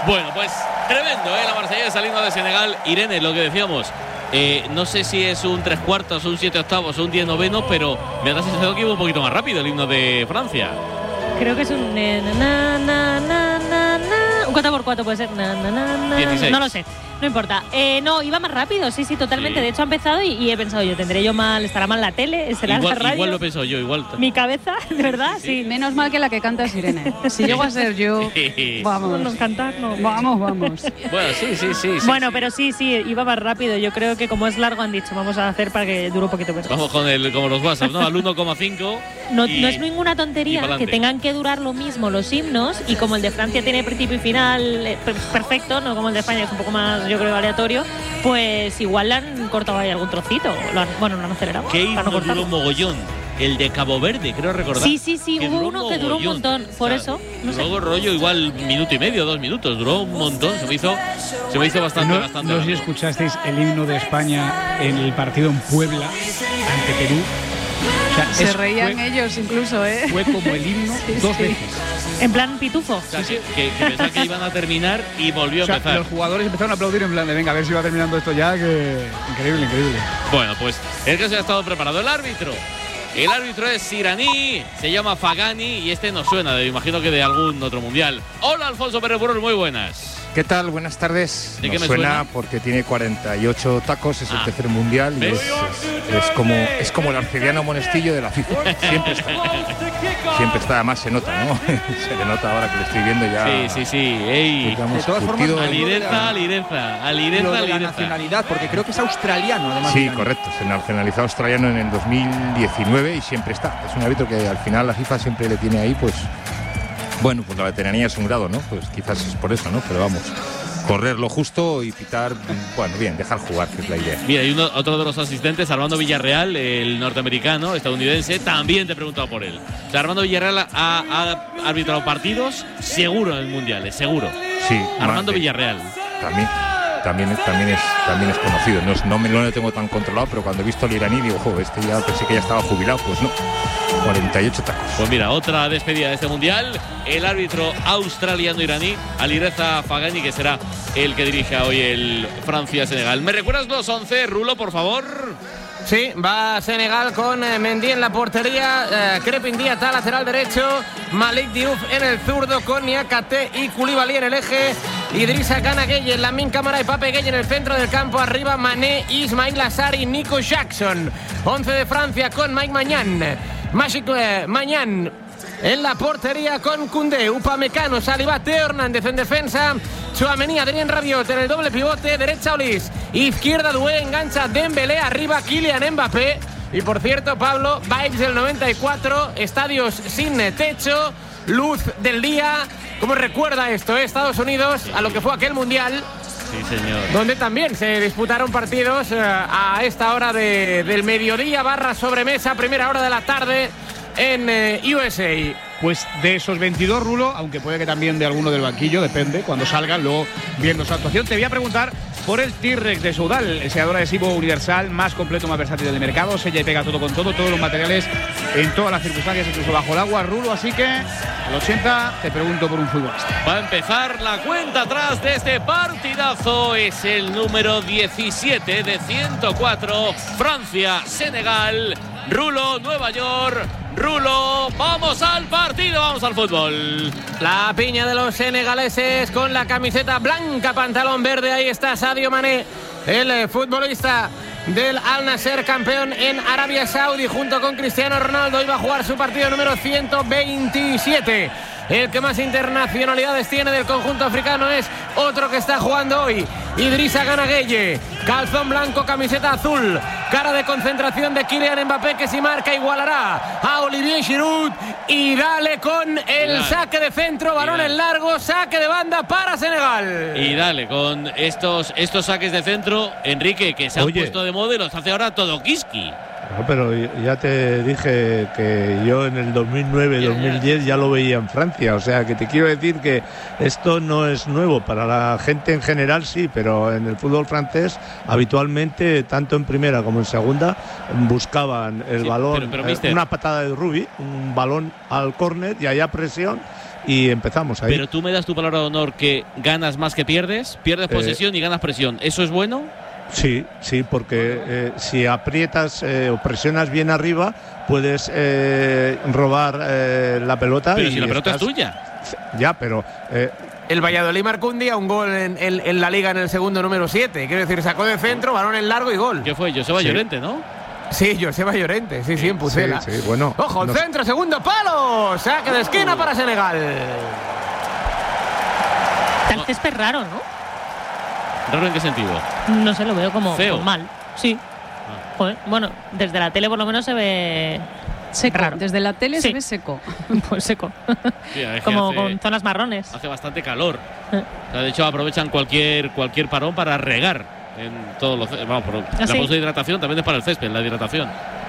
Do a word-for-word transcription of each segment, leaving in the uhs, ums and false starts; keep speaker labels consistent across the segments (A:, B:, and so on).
A: Bueno, pues tremendo, ¿eh? La marsellesa saliendo de Senegal. Irene, lo que decíamos, eh, no sé si es un tres cuartos, un siete octavos o un diez noveno, pero me da la sensación que iba un poquito más rápido el himno de Francia.
B: Creo que es un na, na, na, na, na, na. Un cuatro por cuatro puede ser. Na, na, na, na.
A: dieciséis.
B: No lo sé, no importa. Eh, no, iba más rápido, sí, sí, totalmente.
A: Sí.
B: De hecho, ha empezado y, y he pensado yo, tendré yo mal, estará mal la tele, será
A: Igual,
B: la radio.
A: igual lo he pensado yo, igual.
B: Mi cabeza, de verdad, sí.
C: Sí, menos mal que la que canta es Irene. Si llego a ser yo, vamos.
B: No, cantar, no.
C: Vamos, vamos.
A: Bueno, sí, sí, sí. sí
B: bueno,
A: sí.
B: pero sí, sí, iba más rápido. Yo creo que como es largo han dicho, vamos a hacer para que dure un poquito más.
A: Vamos con el, como los WhatsApp, ¿no? Al uno coma cinco.
B: No,
A: y,
B: no es ninguna tontería que tengan que durar lo mismo los himnos, y como el de Francia tiene principio y final eh, perfecto, no como el de España, que es un poco más, yo creo, aleatorio, pues igual le han cortado ahí algún trocito. Lo han, bueno, lo han acelerado.
A: ¿Qué
B: para no
A: himno duró
B: cortarlo.
A: un mogollón? El de Cabo Verde, creo recordar.
B: Sí, sí, sí,
A: que
B: hubo uno que duró un montón, por
A: o sea,
B: eso. No
A: luego
B: sé.
A: rollo igual minuto y medio, dos minutos, duró un montón, se me hizo, se me hizo bastante,
D: No,
A: bastante.
D: no sé si
A: largo.
D: escuchasteis el himno de España en el partido en Puebla ante Perú. O sea,
C: Se
D: es-
C: reían
D: fue,
C: ellos incluso, ¿eh?
D: fue como el himno
C: Sí,
D: dos
C: sí.
D: veces.
B: En plan pitufo.
A: O sea, que, que, que pensaban que iban a terminar y volvió
D: O sea,
A: a empezar.
D: los jugadores empezaron a aplaudir en plan de venga, a ver si va terminando esto ya, que increíble, increíble.
A: Bueno, pues el que se ha estado preparado el árbitro. El árbitro es iraní, se llama Fagani y este nos suena, de, imagino que de algún otro mundial. Hola, Alfonso Pérez Burrol, muy buenas.
E: ¿Qué tal? Buenas tardes.
A: ¿De qué
E: Nos
A: me
E: suena,
A: suena?
E: porque tiene cuarenta y ocho tacos, es
A: Ah.
E: el tercer mundial y
A: ¿Ves?
E: es, es- es como, es como el arcediano monestillo de la FIFA. Siempre está. Siempre está, además se nota, ¿no? Se le nota ahora que lo estoy viendo ya.
A: Sí, sí, sí. Ey.
E: Digamos,
F: De todas formas,
E: curtido.
A: Alirenza, alirenza,
F: Lo
A: alirenza,
F: de la
A: alirenza.
F: nacionalidad, porque creo que es australiano, además.
E: Sí,
F: Irán.
E: correcto. Se nacionalizó australiano en el dos mil diecinueve y siempre está. Es un árbitro que al final la FIFA siempre le tiene ahí, pues. Bueno, pues la veteranía es un grado, ¿no? Pues quizás es por eso, ¿no? Pero vamos. Correr lo justo y pitar, bueno, bien, dejar jugar, que es la idea.
A: Mira, hay uno, otro de los asistentes, Armando Villarreal, el norteamericano, estadounidense, también te he preguntado por él. O sea, Armando Villarreal ha, ha arbitrado partidos seguro en mundiales, seguro.
E: Sí.
A: Armando
E: ma-
A: Villarreal.
E: También, también, es- también, es, también es conocido. No, es- no, me, no lo tengo tan controlado, pero cuando he visto al iraní digo, ojo, este ya pensé que ya estaba jubilado. Pues no, cuarenta y ocho tacos.
A: Pues mira, otra despedida de este mundial. El árbitro australiano-iraní, Alireza Fagani, que será el que dirija hoy el Francia-Senegal. ¿Me recuerdas los once, Rulo, por favor?
G: Sí, va Senegal con eh, Mendy en la portería, eh, Crepin Diata lateral derecho, Malik Diouf en el zurdo con Niakate y Koulibaly en el eje, Idrissa Gana Gueye, Lamine Camara y Pape Gueye en el centro del campo, arriba Mané, Ismail Assar y Nico Jackson. once de Francia con Mike Maignan, Magic eh, Maignan en la portería con Koundé, Upamecano, Saliba, Teo Hernández en defensa, Tchouaméni, Adrien Rabiot en el doble pivote, derecha Olis, izquierda Doué, engancha Dembélé, arriba Kylian Mbappé. Y por cierto, Pablo, vibes del noventa y cuatro, estadios sin techo, luz del día. ¿Cómo recuerda esto, eh? Estados Unidos a lo que fue aquel mundial?
A: Sí, señor.
G: Donde también se disputaron partidos eh, a esta hora de, del mediodía, barra sobremesa, primera hora de la tarde en eh, U S A.
D: Pues de esos veintidós, Rulo, aunque puede que también de alguno del banquillo, depende, cuando salgan, luego viendo su actuación. Te voy a preguntar por el T-Rex de Soudal, el sellador adhesivo universal más completo, más versátil del mercado. Sella y pega todo con todo, todos los materiales en todas las circunstancias, incluso bajo el agua, Rulo. Así que al ochenta te pregunto por un futbolista.
A: Va a empezar la cuenta atrás de este partidazo. Es el número diecisiete de ciento cuatro. Francia, Senegal, Rulo, Nueva York. Rulo, vamos al partido, vamos al fútbol.
G: La piña de los senegaleses con la camiseta blanca, pantalón verde. Ahí está Sadio Mané, el eh, futbolista del Al Nassr, campeón en Arabia Saudí, junto con Cristiano Ronaldo. Iba a jugar su partido número ciento veintisiete. El que más internacionalidades tiene del conjunto africano es otro que está jugando hoy, Idrissa Gana Gueye, calzón blanco, camiseta azul, cara de concentración de Kylian Mbappé, que si marca igualará a Olivier Giroud. Y dale con el
A: dale.
G: saque de centro, balón en largo, saque de banda para Senegal.
A: Y dale, con estos, estos saques de centro, Enrique, que se han
H: Oye.
A: puesto de moda y los hace ahora todo Kiski.
H: No, pero ya te dije que yo en el dos mil nueve, dos mil diez ya lo veía en Francia, o sea que te quiero decir que esto no es nuevo, para la gente en general sí, pero en el fútbol francés habitualmente, tanto en primera como en segunda, buscaban el
A: Sí,
H: balón,
A: pero- pero,
H: eh,
A: mister.
H: una patada de Rubi, un balón al córner y allá presión, y empezamos ahí.
A: Pero tú me das tu palabra de honor que ganas más que pierdes, pierdes
H: Eh,
A: posesión y ganas presión. ¿Eso es bueno?
H: Sí, sí, porque eh, si aprietas eh, o presionas bien arriba, puedes eh, robar eh, la pelota.
A: Pero
H: y
A: si la pelota
H: estás-
A: es tuya.
H: Ya, pero eh,
G: El Valladolid marcó un día un gol en, en- en la Liga en el segundo número siete. Quiero decir, sacó de centro, balón en largo y gol.
A: ¿Qué fue? Joseba
H: Sí.
A: Llorente, ¿no?
G: Sí, Joseba Llorente, sí, sí, en Pucela.
H: sí, sí, bueno,
G: Ojo, el
H: no-
G: centro, segundo palo. Saque de esquina para Senegal.
B: Tal césped es raro, ¿no?
A: ¿Raro en qué sentido?
B: No sé, lo veo como,
A: Feo.
B: como mal. Sí. Joder, bueno, desde la tele por lo menos se ve
C: Seco.
B: raro.
C: Desde la tele
B: Sí.
C: se ve seco.
B: Pues seco.
A: Sí, es que
B: Como
A: hace-
B: con zonas marrones.
A: Hace bastante calor.
B: Eh.
A: O sea, de hecho, aprovechan cualquier cualquier parón para regar en todos los. Vamos, pero la
B: sí?
A: pausa de hidratación también es para el césped, la hidratación.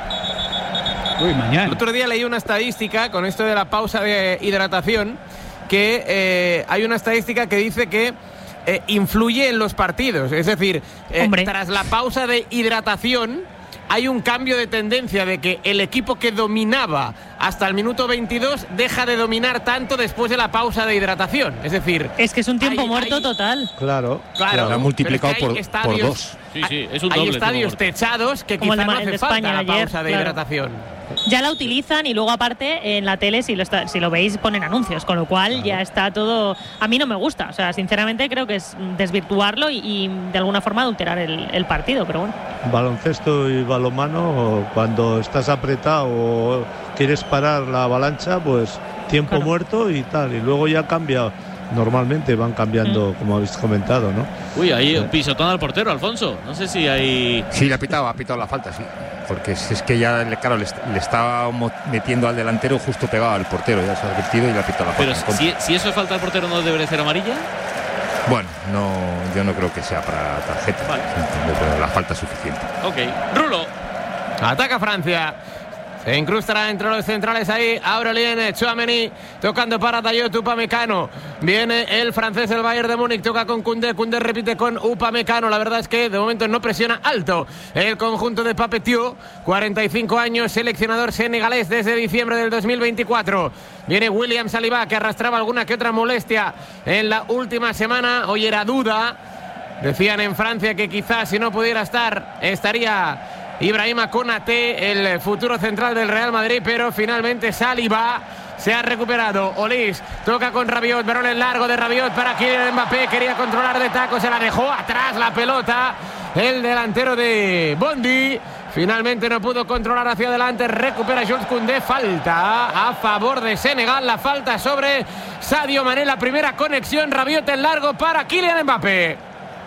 D: Uy, mañana.
G: El otro día leí una estadística con esto de la pausa de hidratación, que eh, hay una estadística que dice que eh, influye en los partidos. Es decir, eh,
B: Hombre.
G: tras la pausa de hidratación hay un cambio de tendencia de que el equipo que dominaba hasta el minuto veintidós deja de dominar tanto después de la pausa de hidratación. Es decir,
B: Es que es un tiempo
G: Hay-
B: muerto
G: hay-
B: total.
H: claro,
G: claro,
E: Lo ha multiplicado
G: pero es que hay
E: por- por
G: estadios-
E: dos.
A: Sí, sí, es un
G: hay
A: doble
G: estadios
A: tiempo muerto.
G: techados que
B: Como el
G: quizá
B: de
G: no
B: Ma- el
G: hace
B: de
G: falta
B: España
G: la
B: ayer,
G: pausa de
B: claro.
G: hidratación.
B: Ya la utilizan y luego aparte en la tele si lo, está, si lo veis ponen anuncios, con lo cual ya está todo. A mí no me gusta, o sea, sinceramente creo que es desvirtuarlo y, y de alguna forma adulterar el, el partido, pero bueno.
H: baloncesto y balonmano, cuando estás apretado o quieres parar la avalancha, pues tiempo
B: Claro.
H: muerto y tal, y luego ya cambia. Normalmente van cambiando,
B: Mm.
H: como habéis comentado, ¿no?
A: Uy, ahí pisotón al portero, Alfonso. No sé si hay.
E: Sí, le ha pitado, ha pitado la falta, sí. Porque es, es que ya, le- claro, le, est- le estaba mo- metiendo al delantero justo pegado al portero. Ya se ha advertido y le ha pitado la falta.
A: Pero
E: en contra.
A: si, si eso es falta al portero, ¿no debería ser amarilla?
E: Bueno, no, yo no creo que sea para tarjeta.
A: Vale.
E: Pero la falta es suficiente.
A: Ok. Rulo.
G: Ataca Francia. Se incrustará entre los centrales ahí. Aurelien Tchouaméni tocando para Dayot Upamecano. Viene el francés del Bayern de Múnich. Toca con Koundé. Koundé repite con Upamecano. La verdad es que de momento no presiona alto el conjunto de Papetió. cuarenta y cinco años, seleccionador senegalés desde diciembre del dos mil veinticuatro. Viene William Saliba, que arrastraba alguna que otra molestia en la última semana. Hoy era duda. Decían en Francia que quizás si no pudiera estar, estaría Ibrahima Konaté, el futuro central del Real Madrid, pero finalmente Saliba se ha recuperado. Olís toca con Rabiot, balón en largo de Rabiot para Kylian Mbappé, quería controlar de taco, se la dejó atrás la pelota el delantero de Bondy. Finalmente no pudo controlar hacia adelante, recupera Jules Koundé, falta a favor de Senegal, la falta sobre Sadio Mané, la primera conexión, Rabiot en largo para Kylian Mbappé.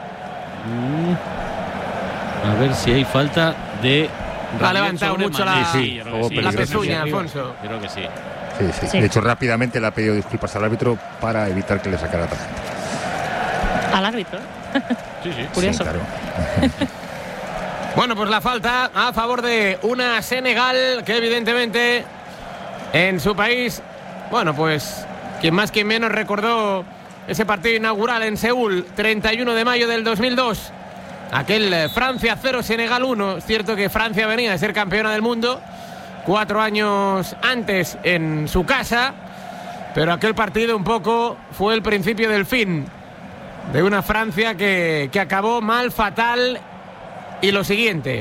A: A ver si hay falta de.
G: Ha levantado
A: sobre
G: mucho
A: Mané.
G: la-
A: Sí, yo creo que
E: Oh,
A: sí.
G: La
E: peligroso.
G: pezuña, Alfonso.
A: Creo que sí.
E: Sí, sí.
B: Sí.
E: De hecho, rápidamente le ha pedido disculpas al árbitro para evitar que le sacara tarjeta.
B: Al árbitro.
A: Sí, sí.
B: Curioso.
E: Sí, claro.
G: Bueno, pues la falta a favor de una Senegal que evidentemente en su país, bueno, pues quien más quien menos recordó ese partido inaugural en Seúl, treinta y uno de mayo del dos mil dos. Aquel eh, Francia cero, Senegal uno. Es cierto que Francia venía de ser campeona del mundo cuatro años antes en su casa, pero aquel partido un poco fue el principio del fin de una Francia que, que acabó mal, fatal. Y lo siguiente,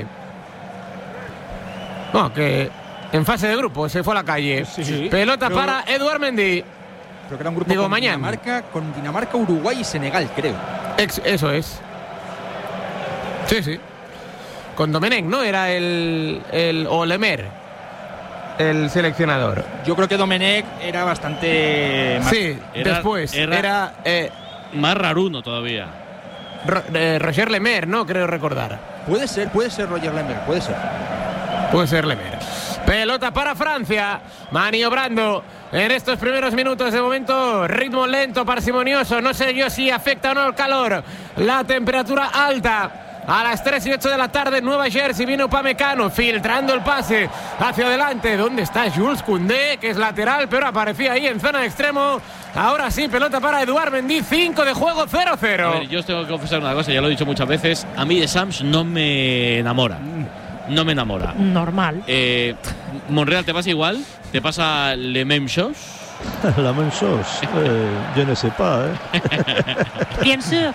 G: bueno, que en fase de grupo se fue a la calle.
F: Sí, sí.
G: Pelota
F: Pero-
G: para Eduard Mendy.
F: Creo que era un grupo
G: Digo,
F: con
G: mañana.
F: Dinamarca, con Dinamarca, Uruguay y Senegal, creo.
G: Ex- eso es. Sí, sí. Con Domenech, ¿no? Era el, el o Lemer, el seleccionador.
F: Yo creo que Domenech era bastante más.
G: Sí,
A: Era-
G: después
A: era-
G: era, eh,
A: Más raruno todavía.
G: Ro- eh, Roger Lemer, ¿no? Creo recordar.
F: Puede ser, puede ser Roger Lemmer, puede ser.
G: Puede ser Lemer. Pelota para Francia. Maniobrando en estos primeros minutos. De momento, ritmo lento, parsimonioso. No sé yo si afecta o no el calor. La temperatura alta. A las tres y ocho de la tarde en Nueva Jersey viene Upamecano filtrando el pase hacia adelante. ¿Dónde está Jules Koundé? Que es lateral, pero aparecía ahí en zona de extremo. Ahora sí, pelota para Eduard Mendy. cinco de juego, cero cero.
A: A ver, yo os tengo que confesar una cosa, ya lo he dicho muchas veces. A mí de Sams no me enamora. No me enamora.
B: Normal.
A: Eh, Monreal, ¿te pasa igual? ¿Te pasa le même chose?
H: La main chose, eh, je ne sais pas, ¿eh?
B: Bien sûr.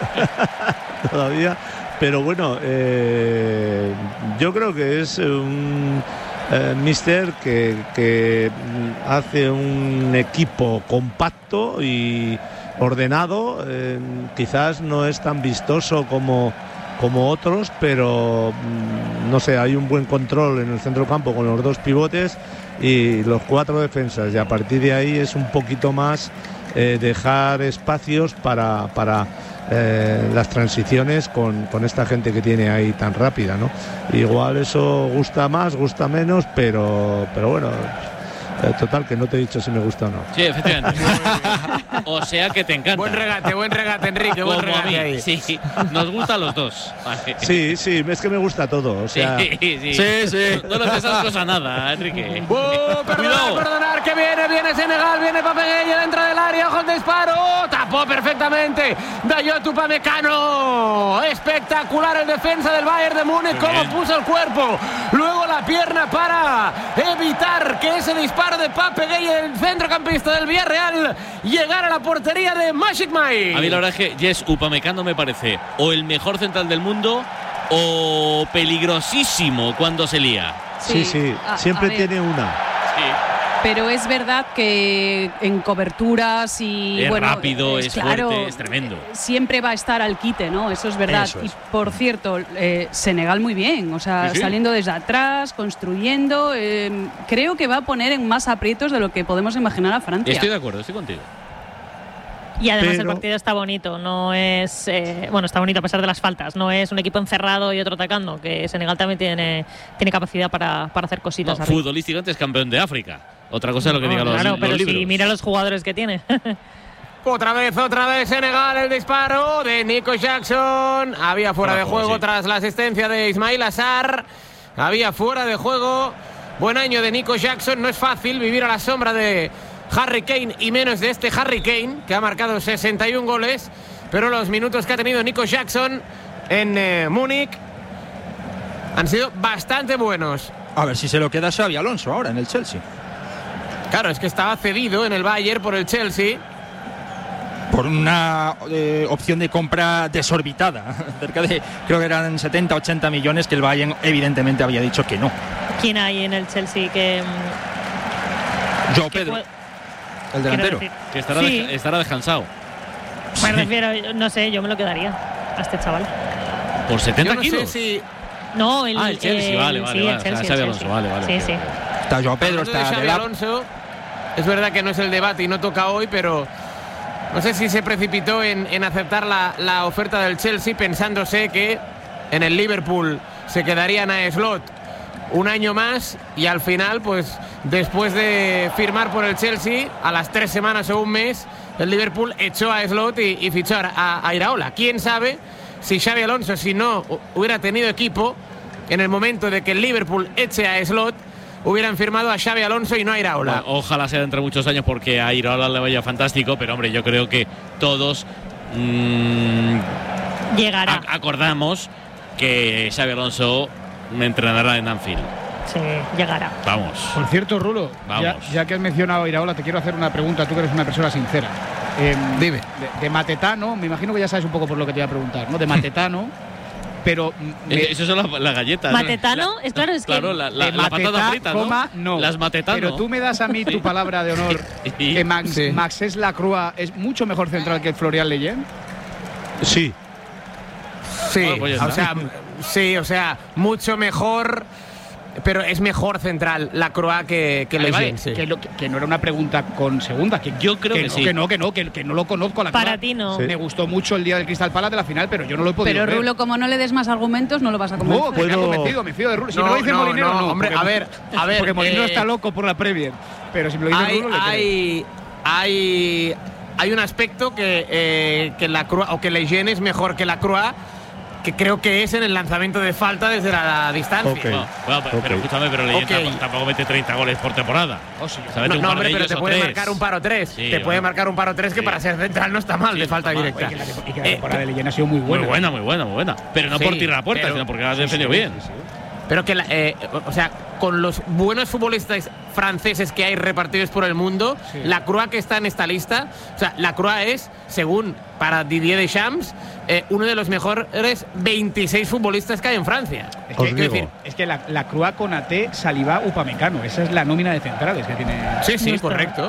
H: Todavía, pero bueno, eh, yo creo que es un eh, mister que, que hace un equipo compacto y ordenado, eh, quizás no es tan vistoso como, como otros, pero no sé, hay un buen control en el centro campo con los dos pivotes y los cuatro defensas, y a partir de ahí es un poquito más eh, dejar espacios para, para eh, las transiciones con, con esta gente que tiene ahí tan rápida, ¿no? Igual eso gusta más, gusta menos, pero, pero bueno, eh, total, que no te he dicho si me gusta o no.
A: Sí, efectivamente. O sea que te encanta.
G: Buen regate, buen regate, Enrique, buen
A: Como a
G: regate
A: mí.
G: ahí.
A: Sí, nos gustan los dos. Vale.
H: Sí, sí, es que me gusta todo, o sea...
A: Sí, sí.
F: Sí, sí.
A: No, no le haces esas cosas nada, Enrique.
G: ¡Oh, perdonar,
A: Cuidado.
G: perdonar! ¡Que viene, viene Senegal! ¡Viene Papegueya dentro del área! ¡Ojo al disparo! ¡Tapó perfectamente! ¡Dayot Upamecano! ¡Espectacular el defensa del Bayern de Múnich! ¡Cómo puso el cuerpo! Luego la pierna para evitar que ese disparo de Papegueya, el centrocampista del Villarreal, llegara a la portería de Magic Mike.
A: A mí la verdad es que Jess Upamecano me parece o el mejor central del mundo o peligrosísimo cuando se lía.
H: Sí, sí,
C: a-
H: siempre
C: a ver,
H: tiene una.
A: Sí.
C: Pero es verdad que en coberturas y
A: Es
C: bueno,
A: rápido, es
C: claro,
A: fuerte, es tremendo.
C: Siempre va a estar al quite, ¿no? Eso es verdad.
F: Eso es.
C: Y por cierto, eh, Senegal muy bien, o sea,
A: Sí, sí.
C: saliendo desde atrás, construyendo, eh, creo que va a poner en más aprietos de lo que podemos imaginar a Francia.
A: Estoy de acuerdo, estoy contigo.
B: Y además
H: Pero-
B: el partido está bonito, no es eh, bueno, está bonito a pesar de las faltas, no es un equipo encerrado y otro atacando, que Senegal también tiene, tiene capacidad para, para hacer
A: No,
B: cositas. arriba.
A: futbolísticamente es campeón de África. Otra cosa es lo que
B: No,
A: digan los,
B: claro,
A: los
B: pero
A: libros.
B: si mira los jugadores que tiene.
G: Otra vez, otra vez Senegal, el disparo de Nico Jackson. Había fuera de
A: Bravo,
G: juego
A: sí.
G: tras la asistencia de Ismail Assar. Había fuera de juego. Buen año de Nico Jackson. No es fácil vivir a la sombra de Harry Kane y menos de este Harry Kane, que ha marcado sesenta y un goles. Pero los minutos que ha tenido Nico Jackson en eh, Múnich han sido bastante buenos.
F: A ver si se lo queda Xavi Alonso ahora en el Chelsea.
G: Claro, es que estaba cedido en el Bayern por el Chelsea.
F: Por una eh, opción de compra desorbitada. Cerca de, creo que eran setenta, ochenta millones que el Bayern evidentemente había dicho que no.
B: ¿Quién hay en el Chelsea que, mm,
F: Joao
B: que
F: Pedro,
B: puede-
F: el
B: quiero
F: delantero.
B: decir?
A: Que estará,
B: Sí.
A: de- estará descansado.
B: Me refiero, no sé, yo me lo quedaría a este chaval.
A: Por setenta
G: Yo no sé
A: kilos.
G: si
B: No, el,
A: Ah, el Chelsea,
B: el-
A: vale, vale,
B: sí,
A: vale.
B: el
A: O sea,
B: Chelsea,
A: Xavi
B: el
A: Alonso,
B: Chelsea.
A: vale, vale,
B: Sí,
A: ok,
B: sí.
A: ok.
F: Está Joao Pedro,
G: Hablando de
F: está
G: Xavi
F: Delap.
G: Alonso, es verdad que no es el debate y no toca hoy, pero no sé si se precipitó en, en aceptar la, la oferta del Chelsea pensándose que en el Liverpool se quedarían a Slot un año más y al final, pues después de firmar por el Chelsea, a las tres semanas o un mes, el Liverpool echó a Slot y, y fichó a, a Iraola. ¿Quién sabe si Xavi Alonso, si no hubiera tenido equipo, en el momento de que el Liverpool eche a Slot, hubieran firmado a Xavi Alonso y no a Iraola?
A: Bueno, ojalá sea dentro de muchos años porque a Iraola le vaya fantástico, pero hombre, yo creo que todos mmm,
B: Llegará.
A: ac- acordamos que Xavi Alonso entrenará en Anfield.
B: Sí, llegará.
A: Vamos.
D: Por cierto, Rulo,
A: Vamos.
D: ya, ya que has mencionado a Iraola, te quiero hacer una pregunta, tú que eres una persona sincera. Eh,
F: Dime.
D: De, de Matetano, me imagino que ya sabes un poco por lo que te iba a preguntar, ¿no? De Matetano, pero mm, me-
A: Eh, Eso son las, las galletas.
B: Matetano,
A: La-
B: es claro, es que-
A: Claro, la, la-
D: de
A: la patata
D: Matetá,
A: frita, ¿no?
D: coma, no.
A: Las matetano.
D: Pero tú me das a mí tu palabra de honor
A: Sí.
D: que Max,
F: Sí.
D: Maxés Lacroix es mucho mejor central que Florian Leyen.
H: Sí,
G: Sí,
A: Bueno, pues ya
G: o
A: está.
G: sea, sí, o sea, mucho mejor, pero es mejor central la Croa que, que
D: Vale, vale,
G: Leyen, sí.
D: que, lo- que- que no era una pregunta con segunda. Que,
A: Yo creo que
D: no,
A: sí.
D: Que no, que no, que, que no lo conozco a la
B: Para
D: Croix.
B: ti no.
H: Sí.
D: Me gustó mucho el día del Crystal Palace de la final, pero yo no lo he podido
C: Pero
D: ver.
C: Rulo, como no le des más argumentos, no lo vas a
D: No,
C: convencer.
D: que me ha
H: Puedo-
D: convencido, me fío de Rulo. Si me
G: No,
D: lo dice
G: no,
D: Molinero,
G: no,
D: no.
G: hombre,
D: porque-
G: a ver, a ver,
D: Porque Molinero
G: eh,
D: está loco por la Premier. Pero si me lo dice
G: Hay,
D: Rulo, le creo.
G: hay, hay, hay un aspecto que, eh, que la Croa, o que Leyen es mejor que la Croa, que creo que es en el lanzamiento de falta desde la distancia.
H: Ok.
A: No, bueno, pero, pero
H: Ok.
A: escúchame, pero Leyen
G: Ok.
A: tampoco, tampoco mete treinta goles por temporada.
D: Oh, sí,
A: O sea, mete
G: No,
A: un
G: no,
A: par
G: hombre,
A: de
G: pero
A: ellos
G: te
A: o
G: puede
A: tres.
G: marcar un paro tres.
A: Sí,
G: te
A: bueno.
G: puede marcar un paro tres que
A: Sí.
G: para ser central no está mal
A: Sí,
G: de
A: no
G: falta
A: está mal.
G: directa.
D: Y que la, y que la
G: Eh,
D: temporada de Leyen ha sido muy
A: Muy
D: buena.
A: buena, muy buena, muy buena. Pero no
G: Sí,
A: por tirar a puerta,
G: pero-
A: sino porque la has
D: Sí,
A: defendido
D: sí,
A: bien.
D: sí, sí.
G: pero que, la, eh, o sea, con los buenos futbolistas franceses que hay repartidos por el mundo, sí. Lacroix, que está en esta lista, o sea, Lacroix es, según para Didier Deschamps, eh, uno de los mejores veintiséis futbolistas que hay en Francia.
D: Es que, decir, es que la, Lacroix, Konaté, Saliba, Upamecano, esa es la nómina de centrales que tiene.
G: Sí, sí, correcto.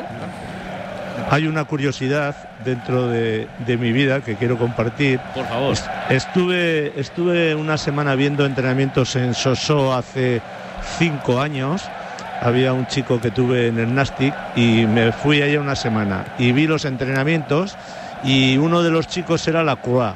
H: Hay una curiosidad dentro de, de mi vida que quiero compartir.
A: Por favor.
H: Estuve, estuve una semana viendo entrenamientos en Sochaux hace cinco años. Había un chico que tuve en el Nastic y me fui allá una semana y vi los entrenamientos y uno de los chicos era Lacroix.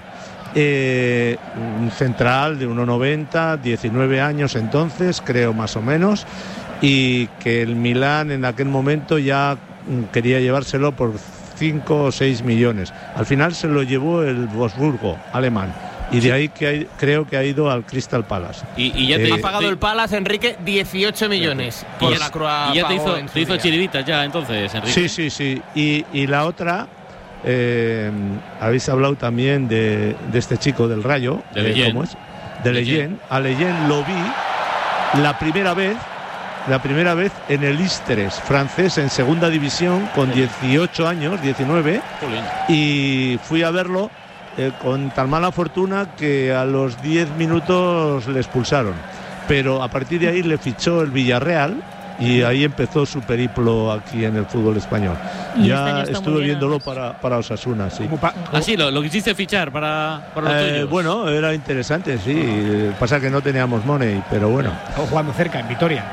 H: Eh, un central de uno noventa, diecinueve años entonces, creo más o menos, y que el Milán en aquel momento ya quería llevárselo por cinco o seis millones. Al final se lo llevó el Wolfsburgo alemán y de ahí que hay, creo que ha ido al Crystal Palace.
G: Y, y ya te eh, ha pagado el Palace, Enrique, dieciocho millones.
A: Pues, y, la y ya te hizo, te hizo chiribitas ya entonces, Enrique.
H: Sí, sí, sí. Y, y la otra, eh, habéis hablado también de, de este chico del Rayo.
A: De Leyen.
H: Eh, ¿Cómo es? De Leyen. A Leyen lo vi la primera vez La primera vez en el Istres francés en segunda división con dieciocho años, diecinueve, y fui a verlo eh, con tan mala fortuna que a los diez minutos le expulsaron, pero a partir de ahí le fichó el Villarreal y ahí empezó su periplo aquí en el fútbol español.
B: Y
H: ya
B: este
H: estuve viéndolo para, para Osasuna, sí.
A: ¿Ah, sí? ¿Lo, lo quisiste fichar para, para los
H: eh,
A: tuyos?
H: Bueno, era interesante, sí. Pasa que no teníamos money, pero bueno.
D: Estamos jugando cerca, en Vitoria.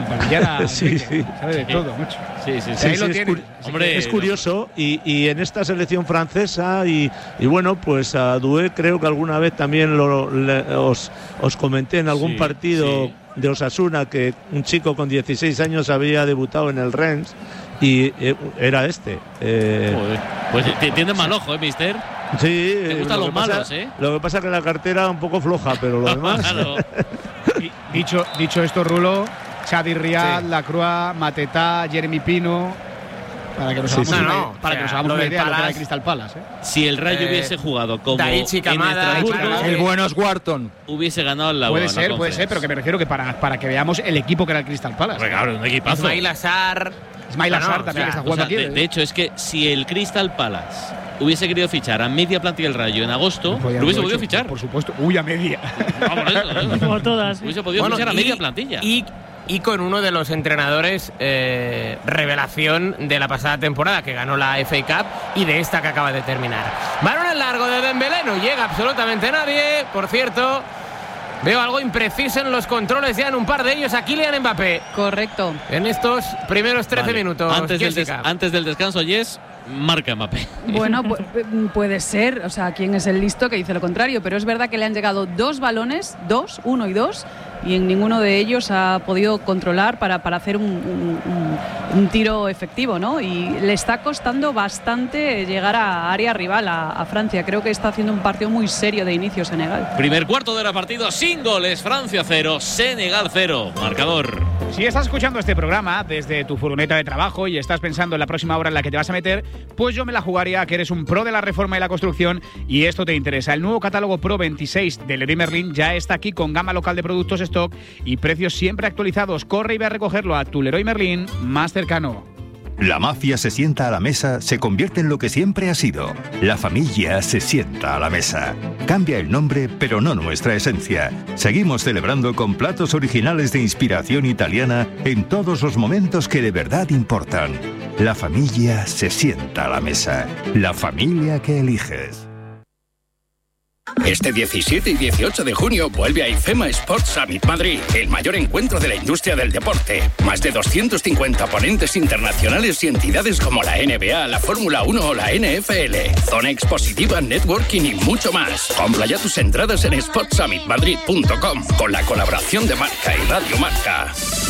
H: sí, sí.
D: Sabe de todo, mucho.
A: Sí, sí, sí.
H: sí,
D: ahí
H: sí
D: lo
H: es,
D: tiene.
H: cur Hombre, es curioso. Y, y en esta selección francesa, y, y bueno, pues a Doué creo que alguna vez también lo, le, os, os comenté en algún sí, partido sí. de Osasuna que un chico con dieciséis años había debutado en el Rennes y eh, era este. Eh,
A: Joder. Pues te tiene mal ojo, ¿eh, mister?
H: Sí.
A: Te gustan los
H: pasa,
A: malos, ¿eh?
H: Lo que pasa es que la cartera un poco floja, pero lo demás.
A: Claro.
D: dicho, dicho esto, Rulo, Xavi Riad, sí. Lacroix, Matetá, Jeremy Pino, para que nos hagamos, sí, sí. una, no, para o sea, que nos hagamos una idea de lo que era el Crystal Palace. ¿eh?
A: Si el Rayo eh, hubiese jugado como
G: Daichi Kamada,
A: en Estrasburgo,
F: el bueno es Wharton,
A: hubiese ganado la
D: Puede ser, la puede ser, pero que me refiero que para, para que veamos el equipo que era el Crystal Palace.
A: Pues claro, un equipazo.
G: Ismail Assar.
D: Ismail Assar no, también o sea, está jugando
A: o sea,
D: aquí.
A: De, de hecho, es que si el Crystal Palace hubiese querido fichar a media plantilla del Rayo en agosto, no lo hubiese podido fichar.
D: Por supuesto. Uy, a media.
A: Vamos, eso, eso.
B: Como todas.
A: Hubiese podido bueno, fichar a media plantilla.
G: Y, y con uno de los entrenadores eh, revelación de la pasada temporada, que ganó la F A Cup y de esta que acaba de terminar. Balón en largo de Dembélé, no llega absolutamente nadie. Por cierto, veo algo impreciso en los controles ya en un par de ellos a Kylian Mbappé.
C: Correcto.
G: En estos primeros trece
A: vale.
G: minutos.
A: Antes del, des antes del descanso, Yes, marca Mbappé.
C: Bueno, pu puede ser, o sea, quién es el listo que dice lo contrario, pero es verdad que le han llegado dos balones, dos, uno y dos, y en ninguno de ellos ha podido controlar para, para hacer un, un, un, un tiro efectivo, ¿no? Y le está costando bastante llegar a área rival, a, a Francia. Creo que está haciendo un partido muy serio de inicio Senegal.
A: Primer cuarto de la partida, sin goles, Francia cero, Senegal cero. Marcador.
D: Si estás escuchando este programa desde tu furgoneta de trabajo y estás pensando en la próxima hora en la que te vas a meter, pues yo me la jugaría que eres un pro de la reforma y la construcción y esto te interesa. El nuevo catálogo Pro veintiséis de Leroy Merlin ya está aquí con gama local de productos stock y precios siempre actualizados. Corre y ve a recogerlo a tu Leroy Merlin más cercano.
I: La mafia se sienta a la mesa, se convierte en lo que siempre ha sido. La familia se sienta a la mesa. Cambia el nombre, pero no nuestra esencia. Seguimos celebrando con platos originales de inspiración italiana en todos los momentos que de verdad importan. La familia se sienta a la mesa. La familia que eliges.
J: Este diecisiete y dieciocho de junio vuelve a IFEMA Sports Summit Madrid, el mayor encuentro de la industria del deporte. Más de doscientos cincuenta ponentes internacionales y entidades como la N B A, la Fórmula uno o la N F L. Zona expositiva, networking y mucho más. Compra ya tus entradas en sports summit madrid punto com con la colaboración de Marca y Radio Marca.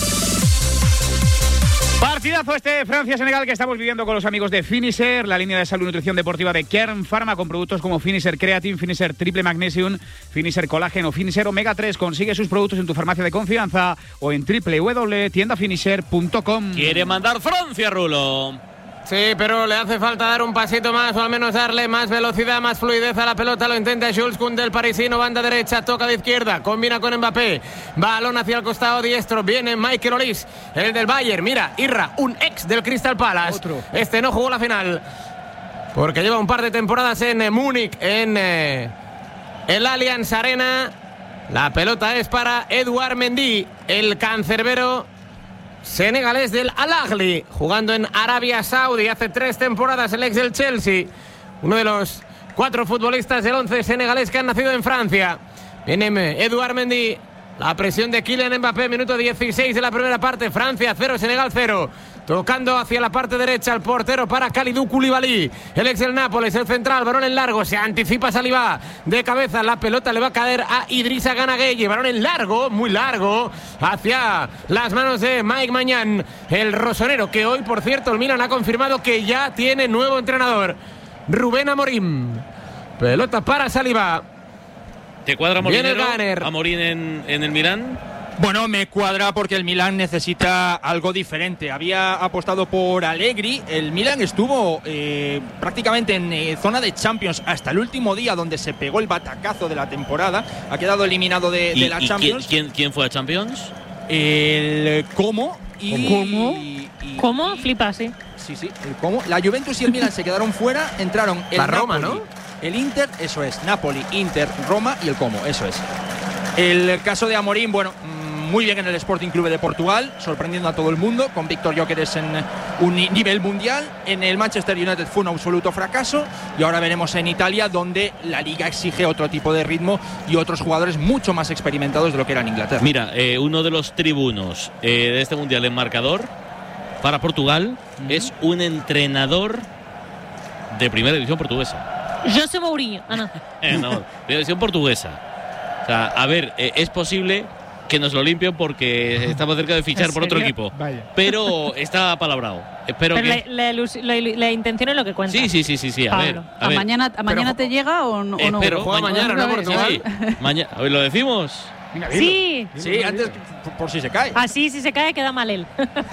D: Partidazo este Francia-Senegal que estamos viviendo con los amigos de Finisher, la línea de salud y nutrición deportiva de Kern Pharma con productos como Finisher Creatine, Finisher Triple Magnesium, Finisher Colágeno, Finisher Omega tres. Consigue sus productos en tu farmacia de confianza o en w w w punto tienda finisher punto com.
A: Quiere mandar Francia, Rulo.
G: Sí, pero le hace falta dar un pasito más o al menos darle más velocidad, más fluidez a la pelota. Lo intenta Jules Koundé, el parisino, banda derecha, toca de izquierda, combina con Mbappé, balón hacia el costado diestro, viene Michael Olise, el del Bayern. Mira, Irra, un ex del Crystal Palace. Otro. Este no jugó la final porque lleva un par de temporadas en eh, Múnich, en eh, el Allianz Arena. La pelota es para Edouard Mendy, el cancerbero senegalés del Al Ahly, jugando en Arabia Saudí hace tres temporadas, el ex del Chelsea, uno de los cuatro futbolistas del once senegalés que han nacido en Francia. Viene Edouard Mendy, la presión de Kylian Mbappé, minuto dieciséis de la primera parte, Francia cero, Senegal cero. Tocando hacia la parte derecha el portero para Kalidou Koulibaly, el ex del Nápoles, el central, balón en largo, se anticipa Saliba de cabeza, la pelota le va a caer a Idrissa Gana Gueye, balón en largo, muy largo, hacia las manos de Mike Maignan, el rosonero, que hoy, por cierto, el Milan ha confirmado que ya tiene nuevo entrenador, Rubén Amorim. Pelota para Saliba.
A: ¿Te cuadra Molinero, Amorim en, en el Milan?
F: Bueno, me cuadra porque el Milan necesita algo diferente. Había apostado por Allegri. El Milan estuvo eh, prácticamente en eh, zona de Champions hasta el último día, donde se pegó el batacazo de la temporada. Ha quedado eliminado de, de la
A: ¿y
F: Champions.
A: ¿quién, quién fue a Champions?
F: El Como. Y,
B: ¿Cómo?
F: Y, y,
B: ¿Cómo?
F: Y,
B: Flipa, sí.
F: Sí, sí, el Como. La Juventus y el Milan se quedaron fuera. Entraron el
G: la Roma,
F: Napoli,
G: ¿no?
F: El Inter, eso es. Napoli, Inter, Roma y el Como, eso es. El caso de Amorim, bueno, muy bien en el Sporting Clube de Portugal, sorprendiendo a todo el mundo, con Víctor Gyökeres en un nivel mundial. En el Manchester United fue un absoluto fracaso y ahora veremos en Italia, donde la Liga exige otro tipo de ritmo y otros jugadores mucho más experimentados de lo que era en Inglaterra.
A: Mira, eh, uno de los tribunos eh, de este mundial en marcador para Portugal uh-huh. es un entrenador de primera división portuguesa.
B: José Mourinho. Ah, no.
A: eh, no, primera división portuguesa. O sea, a ver, eh, es posible que nos lo limpien porque estamos cerca de fichar por otro equipo. Vaya. Pero está palabrado. Espero
B: Pero
A: que...
B: la, la, la, la intención es lo que cuenta.
A: Sí, sí, sí, sí, sí. A ver, a,
C: ¿A
A: ver.
C: mañana, a mañana te llega o no?
A: Espero,
C: o
A: no?
G: Juega mañana, ¿no? Portugal.
A: Sí, sí. Mañana, a ver, ¿lo decimos?
B: Venga, dilo, sí.
F: Dilo, sí, dilo, antes por, por si se cae.
B: Así, si se cae, queda mal él.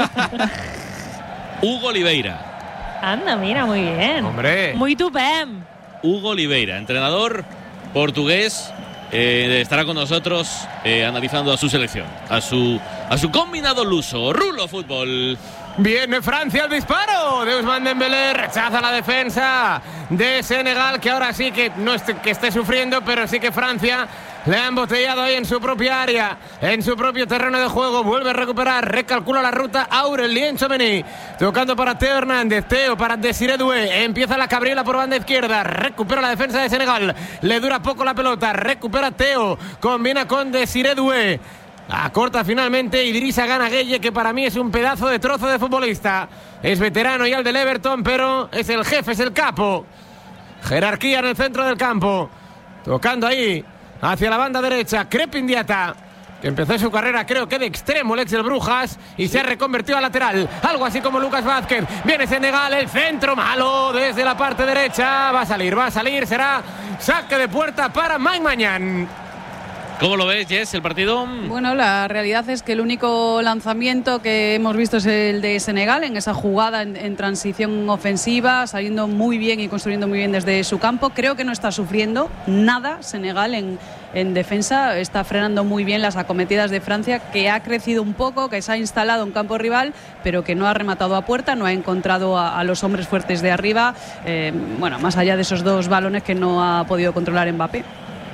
A: Hugo Oliveira.
B: Anda, mira, muy bien.
G: Hombre.
B: Muy tupem.
A: Hugo Oliveira, entrenador portugués. Eh, estará con nosotros eh, analizando a su selección, a su, a su combinado luso. Rulo Fútbol.
G: Viene Francia al disparo de Ousmane Dembélé, rechaza la defensa de Senegal, que ahora sí que no esté, que esté sufriendo, pero sí que Francia le ha embotellado ahí en su propia área, en su propio terreno de juego. Vuelve a recuperar, recalcula la ruta Aurelien Tchouameni, tocando para Teo Hernández, Teo para Desiré Doué, empieza la cabriola por banda izquierda, recupera la defensa de Senegal, le dura poco la pelota, recupera Teo, combina con Desiré Doué, acorta finalmente Idrissa Gana Gueye, que para mí es un pedazo de trozo de futbolista, es veterano y al del Everton, pero es el jefe, es el capo, jerarquía en el centro del campo, tocando ahí hacia la banda derecha, Crépin Diatta, que empezó su carrera creo que de extremo, el ex del Brujas, y se ha reconvertido a lateral, algo así como Lucas Vázquez. Viene Senegal, el centro malo desde la parte derecha, va a salir, va a salir, será saque de puerta para Mike Maignan.
A: ¿Cómo lo ves, Jess, el partido?
C: Bueno, la realidad es que el único lanzamiento que hemos visto es el de Senegal, en esa jugada en, en transición ofensiva, saliendo muy bien y construyendo muy bien desde su campo. Creo que no está sufriendo nada Senegal en, en defensa, está frenando muy bien las acometidas de Francia, que ha crecido un poco, que se ha instalado en campo rival, pero que no ha rematado a puerta, no ha encontrado a, a los hombres fuertes de arriba, eh, bueno, más allá de esos dos balones que no ha podido controlar Mbappé.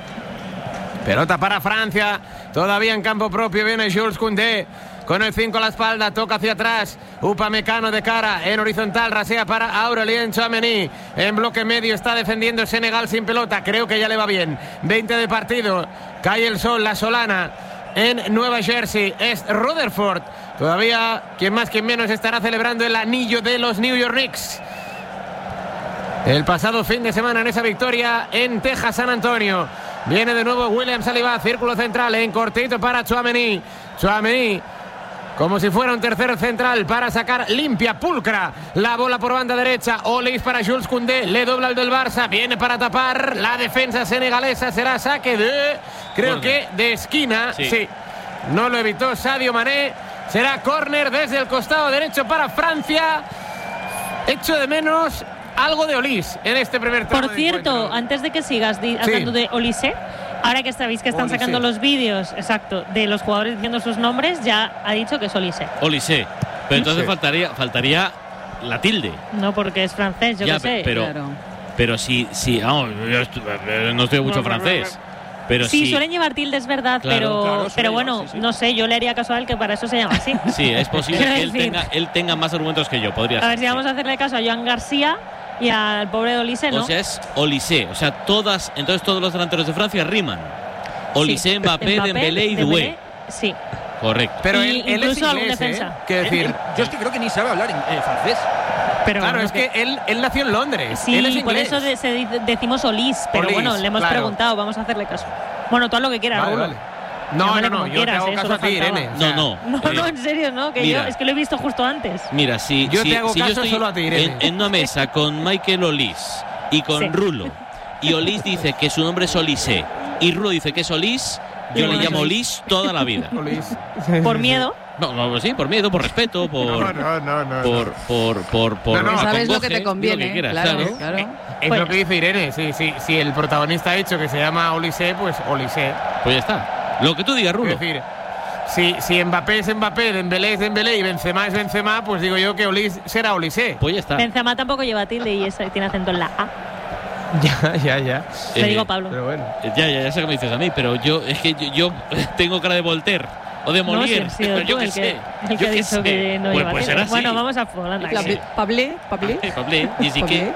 G: Pelota para Francia, todavía en campo propio, viene Jules Koundé con el cinco a la espalda, toca hacia atrás, Upamecano de cara, en horizontal, rasea para Aurelien Tchouameni, en bloque medio está defendiendo Senegal sin pelota, creo que ya le va bien, veinte de partido, cae el sol, la solana en Nueva Jersey, es Rutherford, todavía quien más quien menos estará celebrando el anillo de los New York Knicks. El pasado fin de semana en esa victoria en Texas, San Antonio. Viene de nuevo William Saliba, círculo central en cortito para Tchouameni. Tchouameni como si fuera un tercer central para sacar limpia, pulcra la bola por banda derecha. Olise para Jules Koundé, le dobla el del Barça, viene para tapar la defensa senegalesa, será saque de, creo Corner. que de esquina, sí. sí, no lo evitó Sadio Mané, será córner desde el costado derecho para Francia. Echo de menos algo de Olís en este primer tramo.
B: Por cierto, antes de que sigas di- hablando sí. de Olise, ahora que sabéis que están Olise. sacando los vídeos, exacto, de los jugadores diciendo sus nombres, ya ha dicho que es Olise.
A: Olise. Pero entonces sí. faltaría, faltaría la tilde.
B: No, porque es francés, yo
A: ya,
B: qué sé.
A: Pero,
B: claro.
A: pero si, si vamos, yo estoy, no estoy mucho no, francés. No, no, no. Pero
B: sí,
A: si,
B: suelen llevar tildes, verdad, claro, pero, claro, pero bueno, llevar, sí, sí. no sé, yo le haría caso a él que para eso se llama así.
A: Sí, es posible que él tenga, él tenga más argumentos que yo, podría
B: a
A: ser.
B: A ver si sí. vamos a hacerle caso a Joan García y al pobre Olise, ¿no?
A: O sea, es Olise, o sea, todas, entonces todos los delanteros de Francia riman. Olise, sí. Mbappé, Mbappé, Dembélé y Doué.
B: Sí.
A: Correcto.
F: Pero
B: él,
F: él
B: incluso
F: es inglés,
B: algún defensa.
F: ¿eh? Quiero decir, él, él, yo es que creo que ni sabe hablar eh, francés.
G: Pero claro, es que, que él, él nació en Londres.
B: Sí,
G: él es
B: por eso de, se, decimos Olís, pero Olís, bueno, le hemos claro. preguntado, vamos a hacerle caso. Bueno, tú haz lo que quieras,
F: vale,
B: Rulo.
F: Vale. No, no, no, yo
B: quieras,
F: te hago caso a ti, Irene.
A: No, no.
B: No, no, en serio, no, que
A: mira,
B: yo es que lo he visto justo antes.
A: Mira, si
F: yo
A: si,
F: te hago
A: si
F: caso
A: yo estoy
F: solo a ti, Irene.
A: En, en una mesa con Michael Olís y con sí. Rulo, y Olís dice que su nombre es Olise, y Rulo dice que es Olís, yo le llamo Olís toda la vida.
F: Olís.
B: ¿Por miedo?
A: No, no, sí, por miedo, por respeto, por.
F: No, no, no, no.
A: Por, por, por, por.
C: No, no, sabes lo que te conviene.
A: Lo que quieras,
C: claro,
A: claro.
C: claro.
F: Es, es pues. lo que dice Irene. Si, si, si el protagonista ha dicho que se llama Olise, pues Olise.
A: Pues ya está. Lo que tú digas, Rulo.
F: Es decir, si, si Mbappé es Mbappé, Dembélé es Dembélé y Benzema es Benzema, pues digo yo que Olís será Olise.
A: Pues ya está.
B: Benzema tampoco lleva tilde y es, tiene acento en la A.
F: Ya, ya, ya.
B: Le eh, digo a Pablo.
F: Pero bueno.
A: Ya, ya, ya sé que me dices a mí, pero yo es que yo, yo tengo cara de Voltaire o de Molière.
B: No, sí, sí, yo qué sé. El que, el que ha dicho sé. que no
A: pues,
B: lleva
A: pues
B: tilde.
A: Así.
B: Bueno, vamos a Holanda.
C: Pablé, Pablé.
A: Pablé, y sí que.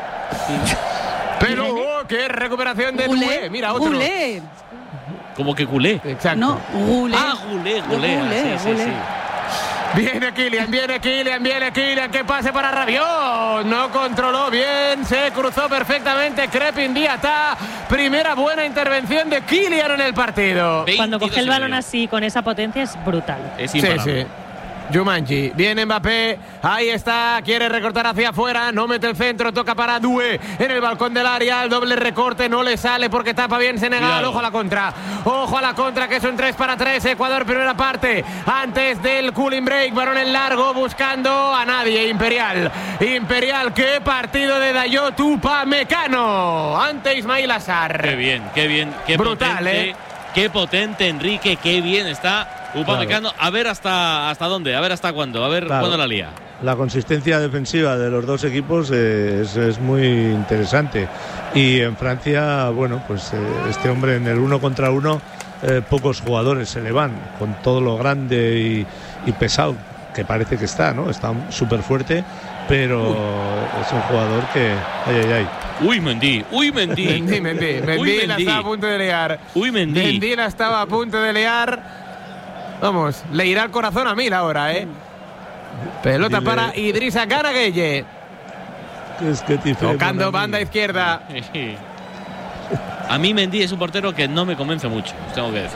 F: Pero oh, qué recuperación de Doué. Mira, otro.
C: Goulet.
A: ¿Cómo que culé?
F: Exacto.
C: No, Goulet.
A: Ah, Goulet, Goulet.
C: Goulet,
A: sí, sí, sí.
F: Viene Kylian, viene Kylian, viene Kylian, que pase para Rabiot. No controló bien, se cruzó perfectamente Crépin Diatá. Primera buena intervención de Kylian en el partido.
B: Cuando coge el balón así, con esa potencia, es brutal.
A: Es imparable.
F: Sí, sí. Jumanji, viene Mbappé, ahí está, quiere recortar hacia afuera, no mete el centro, toca para Doué en el balcón del área, el doble recorte no le sale porque tapa bien Senegal. Cuidado. Ojo a la contra, ojo a la contra, que son tres para tres, Ecuador primera parte, antes del cooling break, balón en largo buscando a nadie, Imperial, Imperial, qué partido de Dayot Upamecano ante Ismail Assar.
A: Qué bien, qué bien, qué
F: brutal,
A: potente,
F: eh.
A: Qué potente Enrique, qué bien está Upamecano, claro. A ver hasta hasta dónde, a ver hasta cuándo, a ver claro. cuándo la lía.
H: La consistencia defensiva de los dos equipos es, es muy interesante. Y en Francia, bueno, pues eh, este hombre en el uno contra uno, eh, pocos jugadores se le van, con todo lo grande y, y pesado que parece que está, ¿no? Está súper fuerte, pero uy. Es un jugador que... Ay, ay, ay.
A: Uy, Mendy, uy, Mendy.
F: Mendy, Mendy. Mendy la estaba a punto de liar.
A: Uy, Mendy.
F: Mendy la estaba a punto de liar. Vamos, le irá el corazón a mil ahora, ¿eh? Pelota Dile. para Idrissa Gana Gueye.
H: Es que
F: tocando banda izquierda.
A: A mí Mendy es un portero que no me convence mucho, os tengo que decir.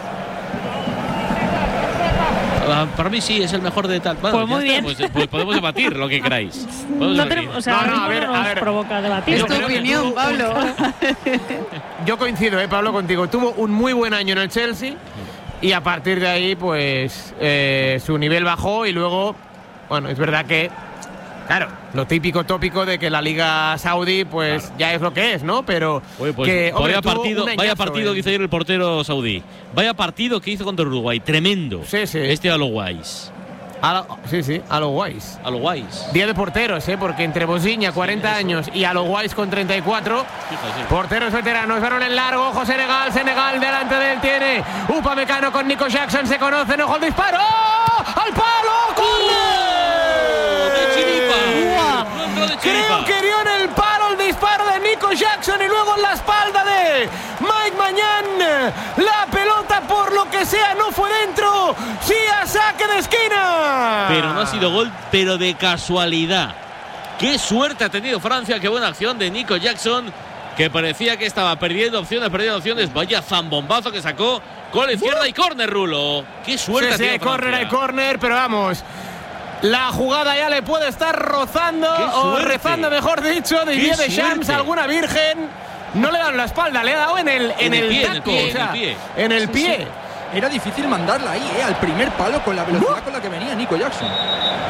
A: Para mí sí, es el mejor de tal. Bueno,
B: pues muy bien.
A: Pues, pues podemos debatir lo que queráis.
B: No, tenemos, o sea, no, no, a ver, no nos a ver. provoca debatir.
C: Es tu opinión, Pablo.
F: Yo coincido, ¿eh, Pablo, contigo. Tuvo un muy buen año en el Chelsea. Y a partir de ahí, pues, eh, su nivel bajó y luego, bueno, es verdad que, claro, lo típico tópico de que la Liga Saudí, pues, claro. ya es lo que es, ¿no? Pero
A: Oye, pues,
F: que, hombre,
A: vaya partido, añazo, vaya partido
F: eh.
A: que hizo ayer el portero saudí. Vaya partido que hizo contra Uruguay, tremendo.
F: Sí, sí.
A: Este a lo guays.
F: A lo, sí, sí, a lo guays.
A: A lo guays.
F: Día de porteros, ¿eh? Porque entre Bosiña, cuarenta sí, años, y a lo guays con treinta y cuatro. Fíjate. Porteros veteranos, balón en largo, ojo Senegal, Senegal delante de él tiene Upamecano con Nico Jackson, se conocen, ojo el disparo. ¡Al palo! ¡Corre!
A: ¡De chiripa!
F: ¡Wow! De chiripa. Creo que dio en el palo el disparo de Nico Jackson y luego en la espalda de Mike Mañán. La pelota, por lo que sea, no fue dentro. Sí, a saque de esquina.
A: Pero no ha sido gol, pero de casualidad. Qué suerte ha tenido Francia, qué buena acción de Nico Jackson, que parecía que estaba perdiendo opciones, perdiendo opciones. Vaya zambombazo que sacó con la izquierda uh. y córner, Rulo. Qué suerte
F: sí,
A: ha tenido
F: sí,
A: Francia.
F: Córner y córner, pero vamos. La jugada ya le puede estar rozando o rezando, mejor dicho, de Didier Deschamps, alguna virgen. No le dan la espalda, le ha dado en el, en, en el, el pie, taco, en el pie, o sea, en el pie. En el
K: sí,
F: pie.
K: Sí. Era difícil mandarla ahí, ¿eh? Al primer palo con la velocidad uh. con la que venía Nico Jackson.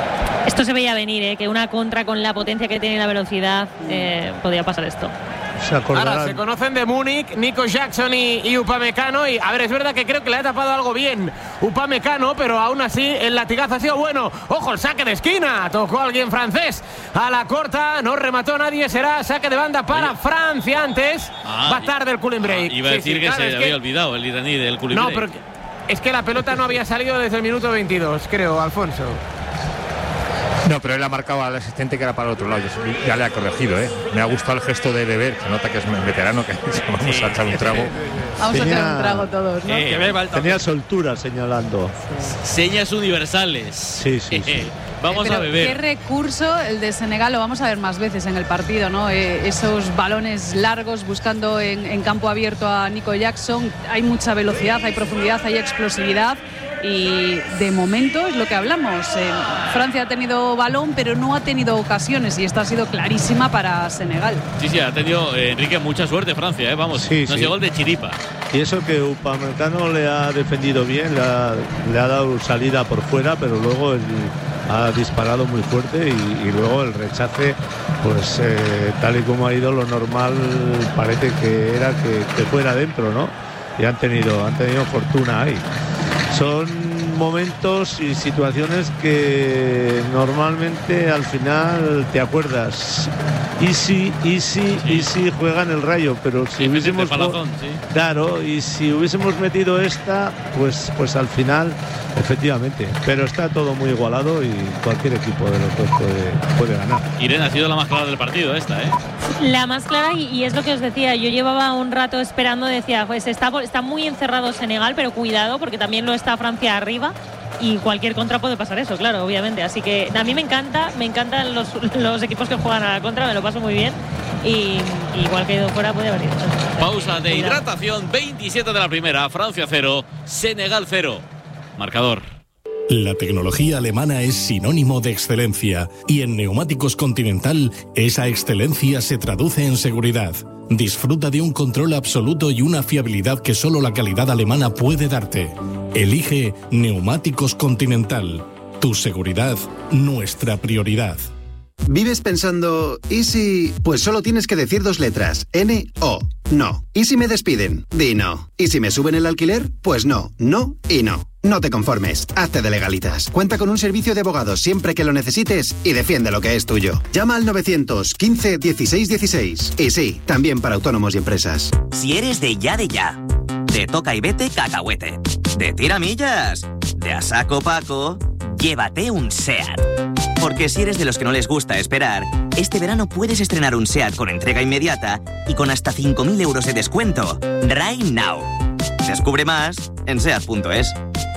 B: Esto se veía venir, ¿eh? Que una contra con la potencia que tiene la velocidad, eh, podía pasar esto.
H: Se
G: Ahora se conocen de Múnich, Nico Jackson y, y Upamecano. Y a ver, es verdad que creo que le ha tapado algo bien Upamecano, pero aún así el latigazo ha sido bueno. Ojo, el saque de esquina. Tocó alguien francés a la corta, no remató nadie. Será saque de banda para Oye. Francia antes. Ah, va tarde el cooling break.
A: Ah, iba a decir sí, sí, que claro, se le había que... olvidado el iraní del cooling
G: no,
A: break.
G: No, pero es que la pelota no había salido desde el minuto veintidós, creo, Alfonso.
E: No, pero él ha marcado al asistente que era para el otro lado. Ya le ha corregido, ¿eh? Me ha gustado el gesto de beber, que nota que es veterano, que vamos sí, a echar un trago.
C: Vamos tenía, a echar un trago todos, ¿no?
H: Eh, que beba tenía soltura señalando.
A: Señas universales.
H: Sí, sí, sí.
A: Vamos
C: Pero
A: a beber.
C: Qué recurso el de Senegal, lo vamos a ver más veces en el partido, ¿no? Eh, esos balones largos buscando en, en campo abierto a Nico Jackson. Hay mucha velocidad, hay profundidad, hay explosividad. Y de momento es lo que hablamos. Eh, Francia ha tenido balón, pero no ha tenido ocasiones, y esta ha sido clarísima para Senegal.
A: Sí, sí, ha tenido eh, Enrique mucha suerte Francia, ¿eh? Vamos,
H: sí,
A: no ha
H: sí.
A: sido gol de chiripa.
H: Y eso que Upamecano le ha defendido bien, le ha, le ha dado salida por fuera, pero luego el, ha disparado muy fuerte y, y luego el rechace, pues eh, tal y como ha ido, lo normal parece que era que, que fuera dentro, ¿no? Y han tenido, han tenido fortuna ahí. Son momentos y situaciones que normalmente al final te acuerdas. Easy, easy,
A: sí.
H: easy juegan el Rayo, pero si
A: sí,
H: hubiésemos
A: palazón, sí.
H: claro, y si hubiésemos metido esta, pues pues al final, efectivamente. Pero está todo muy igualado y cualquier equipo de los dos puede, puede ganar.
A: Irene ha sido la más clara del partido esta, ¿eh?
B: La más clara, y, y es lo que os decía, yo llevaba un rato esperando, decía, pues está, está muy encerrado Senegal, pero cuidado porque también lo está Francia arriba y cualquier contra puede pasar eso, claro, obviamente. Así que a mí me encanta, me encantan los, los equipos que juegan a la contra, me lo paso muy bien y igual que he ido fuera puede haber ido.
A: Pausa de hidratación, veintisiete de la primera, Francia cero, Senegal cero. Marcador.
K: La tecnología alemana es sinónimo de excelencia y en Neumáticos Continental esa excelencia se traduce en seguridad. Disfruta de un control absoluto y una fiabilidad que solo la calidad alemana puede darte. Elige Neumáticos Continental. Tu seguridad, nuestra prioridad.
L: ¿Vives pensando, ¿y si...? Pues solo tienes que decir dos letras, N O. No. ¿Y si me despiden? Di no. ¿Y si me suben el alquiler? Pues no, no y no. No te conformes, hazte de Legalitas. Cuenta con un servicio de abogados siempre que lo necesites y defiende lo que es tuyo. Llama al novecientos quince dieciséis dieciséis. Y sí, también para autónomos y empresas.
M: Si eres de ya de ya, de toca y vete cacahuete, de tiramillas, de a saco Paco, llévate un SEAT. Porque si eres de los que no les gusta esperar, este verano puedes estrenar un SEAT con entrega inmediata y con hasta cinco mil euros de descuento. Right now. Descubre más en seat punto es.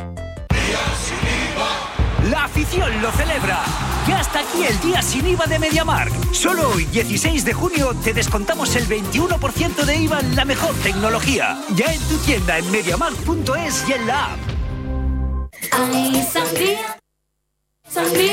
N: La afición lo celebra. Ya está aquí el día sin I V A de MediaMarkt. Solo hoy, dieciséis de junio, te descontamos el veintiuno por ciento de I V A en la mejor tecnología. Ya en tu tienda en mediamarkt punto es y en la app.
O: Hay sangría